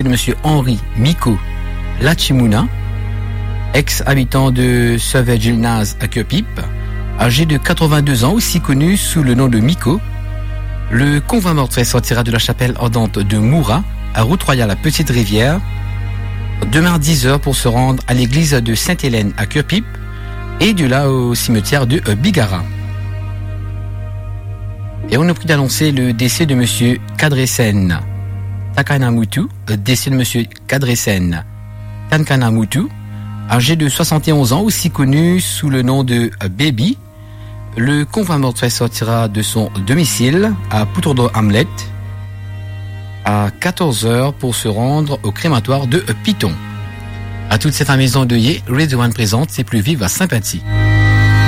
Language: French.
de monsieur Henri Miko Lachimuna, ex-habitant de Sauvet-Gilnaz à Curpip, âgé de 82 ans, aussi connu sous le nom de Miko. Le convoi mortuaire sortira de la chapelle ardente de Moura, à route royale à Petite-Rivière, demain à 10h pour se rendre à l'église de Sainte-Hélène à Curpip et de là au cimetière de Bigara. Et on a pris d'annoncer le décès de monsieur Kadresen Takanamutu, décès de monsieur Kadresen Takanamutu, âgé de 71 ans, aussi connu sous le nom de Baby. Le convoi mortuaire sortira de son domicile à Poutourdon-Hamlet à 14h pour se rendre au crématoire de Piton. À toute cette maison de Yé, Radio One présente C'est plus vive à sympathie.